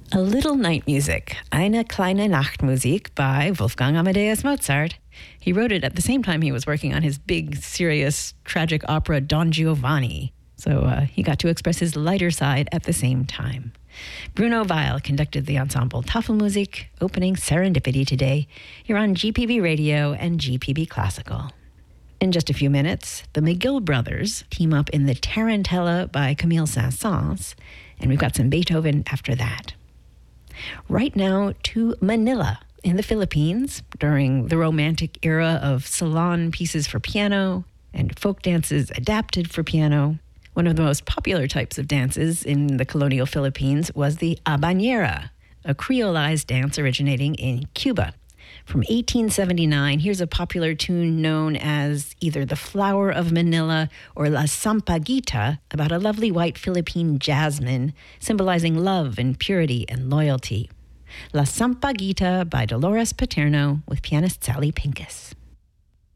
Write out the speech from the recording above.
A Little Night Music, Eine kleine Nachtmusik by Wolfgang Amadeus Mozart. He wrote it at the same time he was working on his big, serious, tragic opera Don Giovanni. So he got to express his lighter side at the same time. Bruno Weil conducted the ensemble Tafelmusik, opening Serendipity today. You're on GPB Radio and GPB Classical. In just a few minutes, the McGill brothers team up in the Tarantella by Camille Saint-Saëns, and we've got some Beethoven after that. Right now to Manila in the Philippines during the Romantic era of salon pieces for piano and folk dances adapted for piano. One of the most popular types of dances in the colonial Philippines was the habanera, a creolized dance originating in Cuba. From 1879, here's a popular tune known as either The Flower of Manila or La Sampaguita, about a lovely white Philippine jasmine symbolizing love and purity and loyalty. La Sampaguita by Dolores Paterno with pianist Sally Pincus.